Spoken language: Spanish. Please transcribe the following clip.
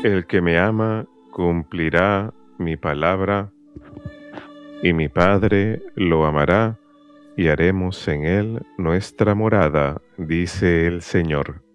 El que me ama cumplirá mi palabra, y mi Padre lo amará, y haremos en él nuestra morada, dice el Señor.